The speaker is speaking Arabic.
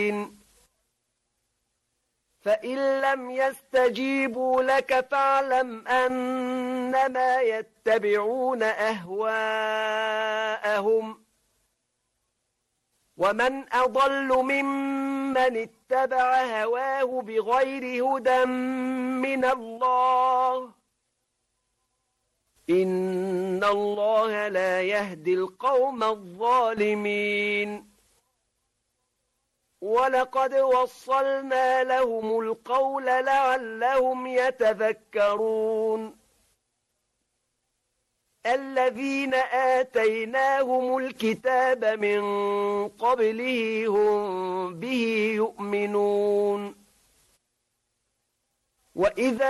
فإن لم يستجيبوا لك فاعلم أنما يتبعون أهواءهم ومن أضل ممن اتبع هواه بغير هدى من الله إن الله لا يهدي القوم الظالمين ولقد وصلنا لهم القول لعلهم يتذكرون الذين آتيناهم الكتاب من قبله هم به يؤمنون وإذا